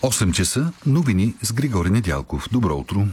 8 часа, новини с Григори Недялков. Добро утро!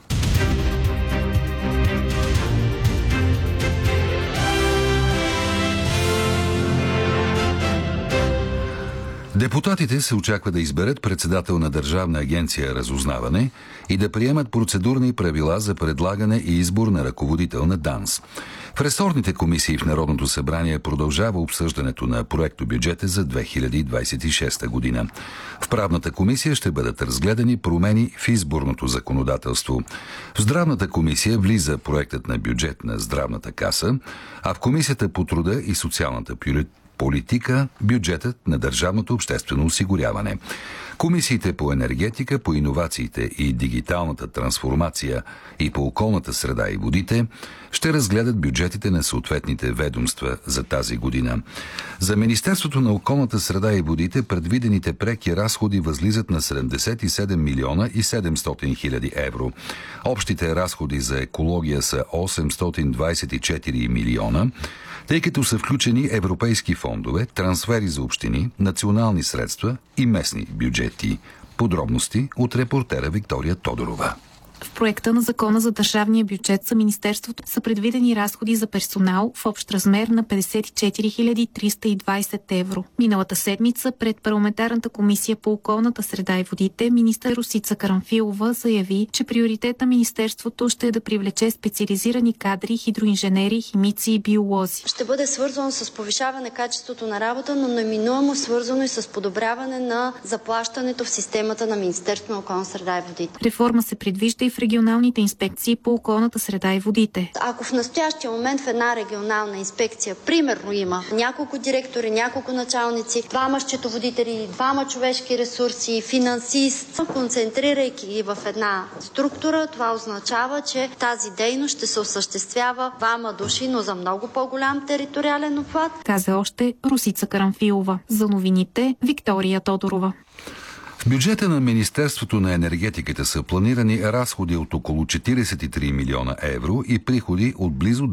Депутатите се очаква да изберат председател на Държавна агенция разузнаване и да приемат процедурни правила за предлагане и избор на ръководител на ДАНС. В ресорните комисии в Народното събрание продължава обсъждането на проектобюджета за 2026 година. В правната комисия ще бъдат разгледани промени в изборното законодателство. В здравната комисия влиза проектът на бюджет на здравната каса, а в комисията по труда и социалната политика бюджетът на държавното обществено осигуряване. Комисиите по енергетика, по иновациите и дигиталната трансформация и по околната среда и водите ще разгледат бюджетите на съответните ведомства за тази година. За Министерството на околната среда и водите предвидените преки разходи възлизат на 77 милиона и 700 хиляди евро. Общите разходи за екология са 824 милиона, тъй като са включени европейски фондове, трансфери за общини, национални средства и местни бюджети. Подробности от репортера Виктория Тодорова. В проекта на закона за държавния бюджет за Министерството са предвидени разходи за персонал в общ размер на 54 320 евро. Миналата седмица пред парламентарната комисия по околната среда и водите министър Росица Карамфилова заяви, че приоритет на Министерството ще е да привлече специализирани кадри, хидроинженери, химици и биолози. Ще бъде свързано с повишаване качеството на работа, но неминуемо свързано и с подобряване на заплащането в системата на Министерството на околната среда и водите. Реформа се предвижда и в регионалните инспекции по околната среда и водите. Ако в настоящия момент в една регионална инспекция, примерно има няколко директори, няколко началници, 2 счетоводители, 2 човешки ресурси, финансист, концентрирайки ги в една структура, това означава, че тази дейност ще се осъществява 2 души, но за много по-голям териториален обхват. Каза още Росица Карамфилова. За новините Виктория Тодорова. В бюджета на Министерството на енергетиката са планирани разходи от около 43 милиона евро и приходи от близо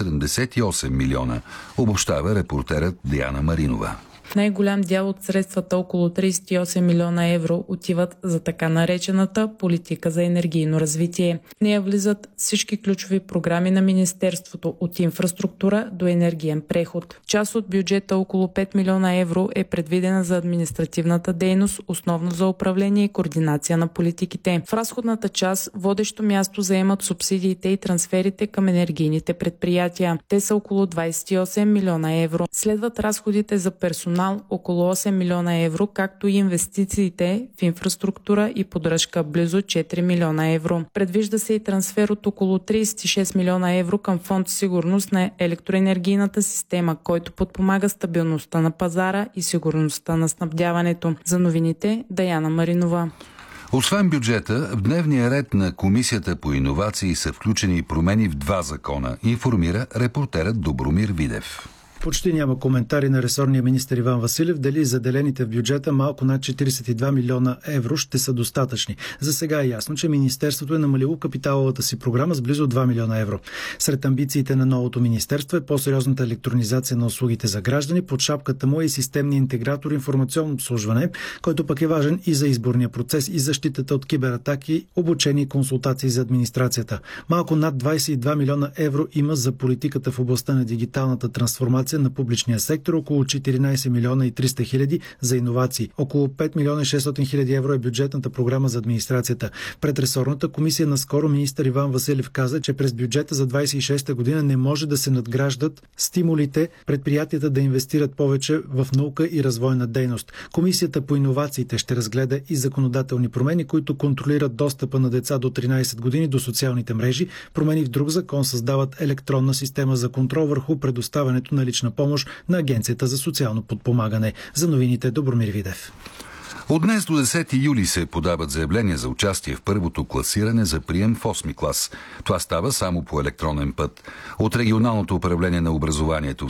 278 милиона, обобщава репортерът Диана Маринова. Най-голям дял от средствата, около 38 милиона евро, отиват за така наречената политика за енергийно развитие. В нея влизат всички ключови програми на Министерството, от инфраструктура до енергиен преход. Част от бюджета, около 5 милиона евро, е предвидена за административната дейност, основно за управление и координация на политиките. В разходната част водещо място заемат субсидиите и трансферите към енергийните предприятия. Те са около 28 милиона евро. Следват разходите за персонал, около 8 милиона евро, както и инвестициите в инфраструктура и поддръжка близо 4 милиона евро. Предвижда се и трансфер от около 36 милиона евро към фонд сигурност на електроенергийната система, който подпомага стабилността на пазара и сигурността на снабдяването. За новините Даяна Маринова. Освен бюджета, в дневния ред на Комисията по иновации са включени и промени в 2 закона, информира репортерът Добромир Видев. Почти няма коментари на ресорния министър Иван Василев дали заделените в бюджета малко над 42 милиона евро ще са достатъчни. За сега е ясно, че Министерството е намалило капиталовата си програма с близо 2 милиона евро. Сред амбициите на новото министерство е по-сериозната електронизация на услугите за граждани. Под шапката му е и системния интегратор информационно обслужване, който пък е важен и за изборния процес и защитата от кибератаки, обучение и консултации за администрацията. Малко над 22 милиона евро има за политиката в областта на дигиталната трансформация на публичния сектор, около 14 милиона и 300 хиляди за иновации. Около 5 милиона и 600 хиляди евро е бюджетната програма за администрацията. Пред ресорната комисия наскоро министър Иван Василев каза, че през бюджета за 26-та година не може да се надграждат стимулите предприятията да инвестират повече в наука и развойна дейност. Комисията по иновациите ще разгледа и законодателни промени, които контролират достъпа на деца до 13 години до социалните мрежи. Промени в друг закон създават електронна система за контрол върху предоставянето на лична помощ на Агенцията за социално подпомагане. За новините Добромир Видев. От днес до 10 юли се подават заявления за участие в първото класиране за прием в 8 клас. Това става само по електронен път. От регионалното управление на образованието